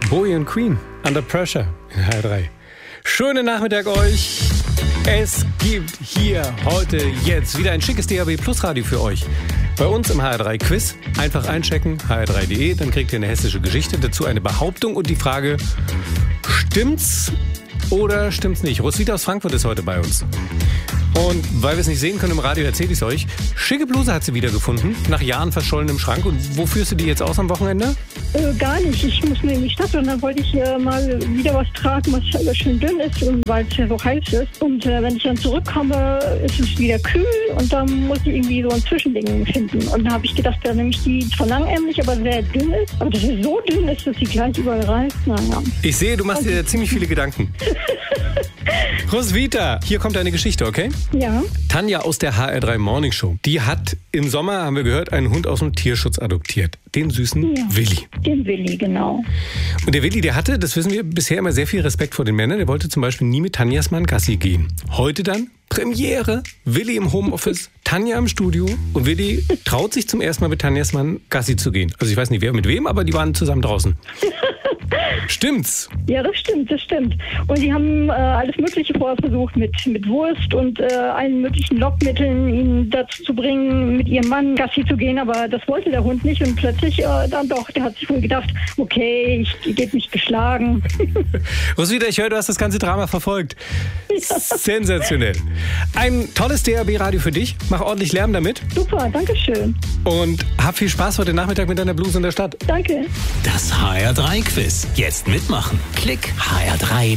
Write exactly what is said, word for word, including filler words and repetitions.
Bowie und Queen, Under Pressure in H R drei. Schönen Nachmittag euch. Es gibt hier, heute, jetzt wieder ein schickes D A B Plus Radio für euch. Bei uns im H R drei Quiz. Einfach einchecken, h r drei punkt d e, dann kriegt ihr eine hessische Geschichte, dazu eine Behauptung und die Frage, stimmt's oder stimmt's nicht? Roswitha aus Frankfurt ist heute bei uns. Und weil wir es nicht sehen können im Radio, erzähle ich es euch. Schicke Bluse hat sie wiedergefunden, nach Jahren verschollen im Schrank. Und wo führst du die jetzt aus am Wochenende? Äh, gar nicht. Ich muss nur in die Stadt und dann wollte ich äh, mal wieder was tragen, was schön dünn ist, und weil es ja so heiß ist. Und äh, wenn ich dann zurückkomme, ist es wieder kühl und dann muss ich irgendwie so ein Zwischending finden. Und da habe ich gedacht, da nehme ich die zwar langärmlich, aber sehr dünn ist. Aber dass sie so dünn ist, dass sie gleich überall reißt. Naja. Ich sehe, du machst dir ziemlich viele Gedanken. Roswitha, hier kommt eine Geschichte, okay? Ja. Tanja aus der H R drei Morning Show, die hat im Sommer, haben wir gehört, einen Hund aus dem Tierschutz adoptiert. Den süßen Ja. Willi. Den Willi, genau. Und der Willi, der hatte, das wissen wir, bisher immer sehr viel Respekt vor den Männern. Der wollte zum Beispiel nie mit Tanjas Mann Gassi gehen. Heute dann Premiere. Willi im Homeoffice, Tanja im Studio. Und Willi traut sich zum ersten Mal mit Tanjas Mann Gassi zu gehen. Also ich weiß nicht, wer mit wem, aber die waren zusammen draußen. Stimmt's? Ja, das stimmt, das stimmt. Und sie haben äh, alles Mögliche vorher versucht, mit, mit Wurst und äh, allen möglichen Lockmitteln, ihn dazu zu bringen, mit ihrem Mann Gassi zu gehen. Aber das wollte der Hund nicht. Und plötzlich äh, dann doch, der hat sich wohl gedacht, okay, ich gebe mich geschlagen. Roswitha, ich höre, du hast das ganze Drama verfolgt. Ja. Sensationell. Ein tolles D A B-Radio für dich. Mach ordentlich Lärm damit. Super, danke schön. Und hab viel Spaß heute Nachmittag mit deiner Bluse in der Stadt. Danke. Das H R drei Quiz. Jetzt mitmachen. Klick h r drei